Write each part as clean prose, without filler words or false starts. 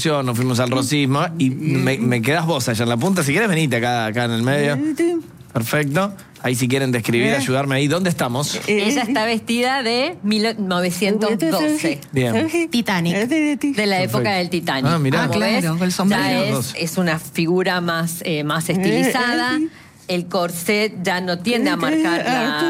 nos fuimos al Rosismo y me quedás vos allá en la punta. Si querés, venite acá en el medio. Perfecto. Ahí si quieren describir, ayudarme ahí. ¿Dónde estamos? Ella está vestida de 1912. Bien. Titanic. De la época del Titanic. Ah, mirá. Como ves, con el sombrero. ya es una figura más estilizada. El corset ya no tiende a marcar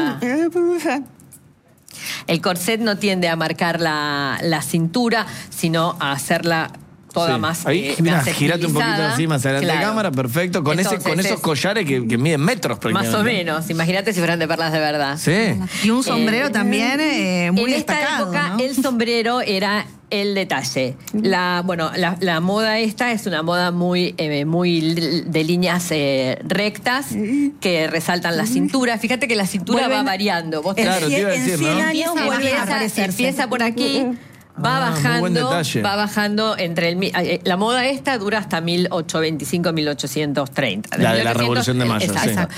El corset no tiende a marcar la cintura, sino a hacerla toda más ahí, mirá, más girate un poquito así más adelante de cámara, perfecto. Con esos collares que miden metros. Más o menos, imagínate si fueran de perlas de verdad. Sí. Y un sombrero también muy destacado. En esta época, ¿no? El sombrero era el detalle. La moda esta es una moda muy de líneas rectas que resaltan la cintura. Fíjate que la cintura va variando. Vos claro, te iba a decir, ¿no? años empieza por aquí. Va bajando la moda esta dura hasta 1825, 1830. La de la Revolución de Mayo. Exacto.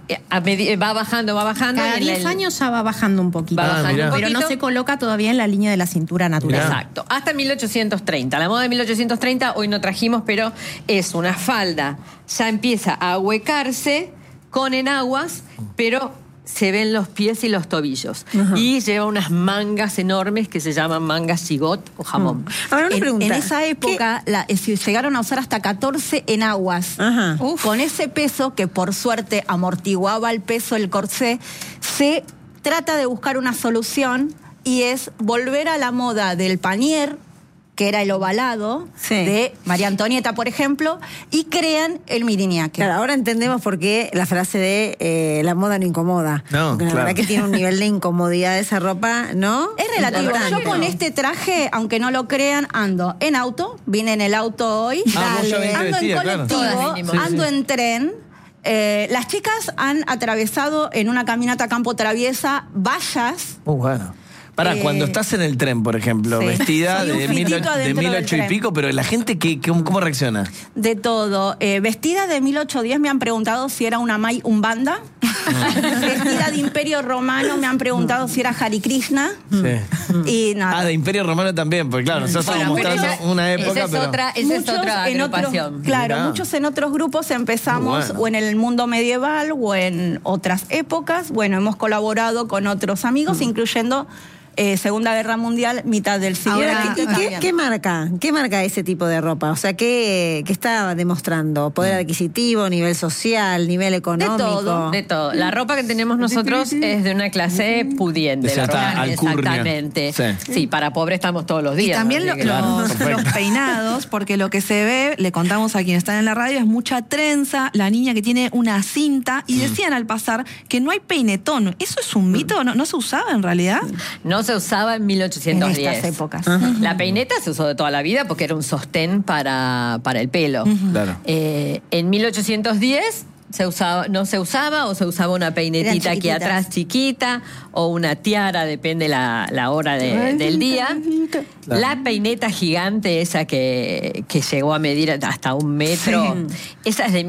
Va bajando. Cada 10 años ya va bajando un poquito. Pero no se coloca todavía en la línea de la cintura natural. Exacto. Hasta 1830. La moda de 1830 hoy no trajimos, pero es una falda. Ya empieza a ahuecarse con enaguas, pero se ven los pies y los tobillos. Y lleva unas mangas enormes que se llaman mangas gigot o jamón. Ahora una pregunta. En esa época llegaron a usar hasta 14 enaguas. Con ese peso, que por suerte amortiguaba el peso del corsé, se trata de buscar una solución y es volver a la moda del panier, que era el ovalado, de María Antonieta, por ejemplo, y crean el miriñaque. Claro, ahora entendemos por qué la frase de la moda no incomoda. No, la verdad que tiene un nivel de incomodidad esa ropa, ¿no? Es relativo. Yo con este traje, aunque no lo crean, ando en auto, vine en el auto hoy, ando en colectivo, ando en tren. Las chicas han atravesado en una caminata campo traviesa vallas. Bueno. Cuando estás en el tren, por ejemplo, vestida de 1800 y pico, pero la gente, ¿cómo reacciona? De todo. Vestida de 1810 me han preguntado si era una May Umbanda. Vestida de Imperio Romano me han preguntado si era Hare Krishna. Y nada. De Imperio Romano también, porque claro, nosotros estamos mostrando una época, esa es otra agrupación. Claro, muchos en otros grupos empezamos o en el mundo medieval o en otras épocas. Bueno, hemos colaborado con otros amigos, incluyendo Segunda Guerra Mundial, mitad del siglo. Ahora, ¿qué marca ese tipo de ropa? O sea, ¿qué está demostrando? ¿Poder adquisitivo, nivel social, nivel económico? De todo. La ropa que tenemos nosotros es de una clase pudiente. Exactamente. Sí, para pobres estamos todos los días. Y también los peinados, porque lo que se ve, le contamos a quienes están en la radio, es mucha trenza, la niña que tiene una cinta, y decían al pasar que no hay peinetón. ¿Eso es un mito? ¿No se usaba en realidad? No se usaba en 1810. En estas épocas. La peineta se usó de toda la vida porque era un sostén para el pelo. Claro. En 1810 no se usaba, o se usaba una peinetita aquí atrás chiquita, o una tiara, depende la hora del día. Claro. La peineta gigante, esa que llegó a medir hasta 1 metro, esa es de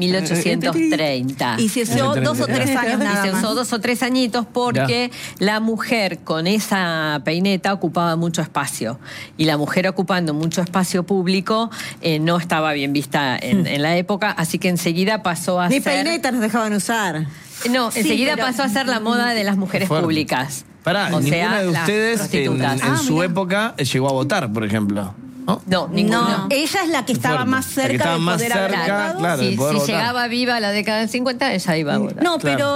1830. Y se usó 2 o 3 años nada más. Y se usó 2 o 3 añitos porque la mujer con esa peineta ocupaba mucho espacio. Y la mujer ocupando mucho espacio público no estaba bien vista en la época, así que enseguida pasó a ser... nos dejaban usar. No, enseguida pasó a ser la moda de las mujeres públicas. Ninguna de ustedes en su época llegó a votar, por ejemplo. No, ninguna. Ella es la que estaba más cerca de poder haber votado. Si llegaba viva a la década del 50, ella iba a votar. No, pero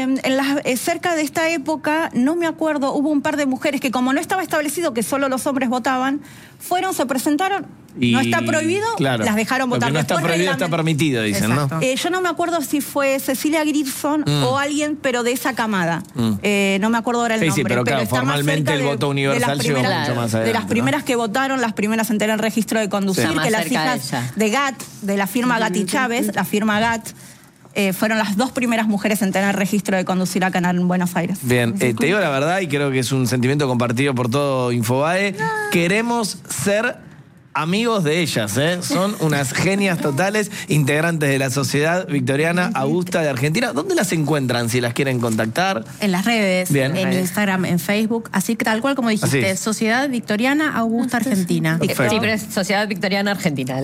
cerca de esta época, no me acuerdo, hubo un par de mujeres que, como no estaba establecido que solo los hombres votaban, se presentaron. No está prohibido, las dejaron votar. Lo que no está prohibido está permitido, dicen, ¿no? Yo no me acuerdo si fue Cecilia Grierson o alguien, pero de esa camada. No me acuerdo ahora el nombre. Pero claro, formalmente el voto universal llegó mucho más adelante. De las primeras que votaron, las primeras en tener registro de conducir, que las hijas de GATT, de la firma Gatti Chávez, la firma GATT, fueron las 2 primeras mujeres en tener registro de conducir acá en Buenos Aires. Bien, te digo la verdad, y creo que es un sentimiento compartido por todo Infobae. Queremos ser amigos de ellas, son unas genias totales, integrantes de la Sociedad Victoriana Augusta de Argentina. ¿Dónde las encuentran si las quieren contactar? En las redes, en Instagram, en Facebook, así tal cual como dijiste, Sociedad Victoriana Augusta Argentina. Sí, pero es Sociedad Victoriana Argentina.